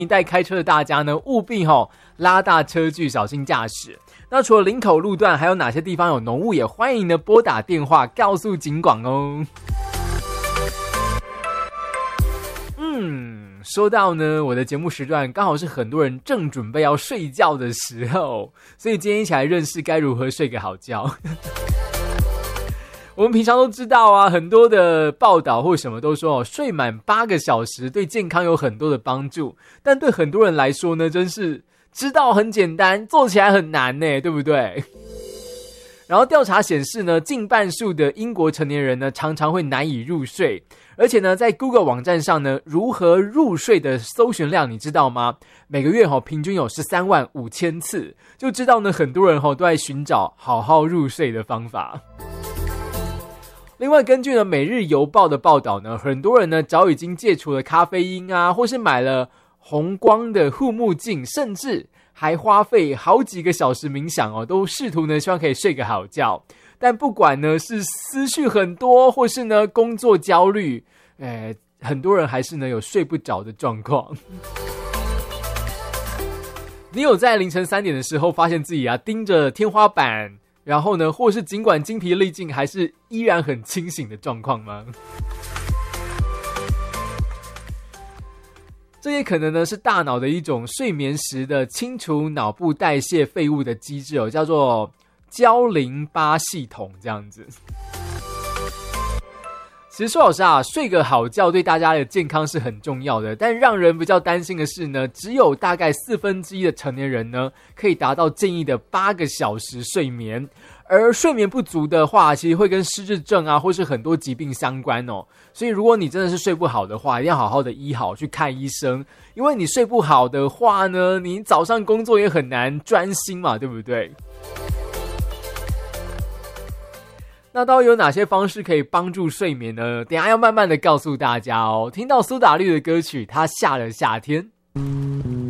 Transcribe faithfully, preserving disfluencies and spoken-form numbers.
一带开车的大家呢，务必齁拉大车距，小心驾驶。那除了林口路段，还有哪些地方有浓雾？也欢迎呢拨打电话告诉警广哦。嗯，说到呢，我的节目时段刚好是很多人正准备要睡觉的时候，所以今天一起来认识该如何睡个好觉。我们平常都知道啊，很多的报道或什么都说哦，睡满八个小时对健康有很多的帮助，但对很多人来说呢，真是知道很简单，做起来很难呢，对不对？然后调查显示呢，近半数的英国成年人呢，常常会难以入睡，而且呢，在 Google 网站上呢，如何入睡的搜寻量，你知道吗？每个月哈、哦、平均有十三万五千次，就知道呢，很多人哈、哦、都在寻找好好入睡的方法。另外，根据呢《每日邮报》的报道呢，很多人呢早已经戒除了咖啡因啊，或是买了红光的护目镜，甚至还花费好几个小时冥想哦，都试图呢希望可以睡个好觉。但不管呢是思绪很多，或是呢工作焦虑，哎，很多人还是呢有睡不着的状况。你有在凌晨三点的时候发现自己啊盯着天花板？然后呢，或是尽管精疲力尽，还是依然很清醒的状况吗？这也可能呢是大脑的一种睡眠时的清除脑部代谢废物的机制哦，叫做胶淋巴系统这样子。其实说老实啊，睡个好觉对大家的健康是很重要的，但让人比较担心的是呢，只有大概四分之一的成年人呢，可以达到建议的八个小时睡眠，而睡眠不足的话，其实会跟失智症啊，或是很多疾病相关哦。所以如果你真的是睡不好的话，一定要好好的医好，去看医生，因为你睡不好的话呢，你早上工作也很难专心嘛，对不对？那到底有哪些方式可以帮助睡眠呢？等一下要慢慢的告诉大家哦。听到苏打绿的歌曲《他下了夏天》。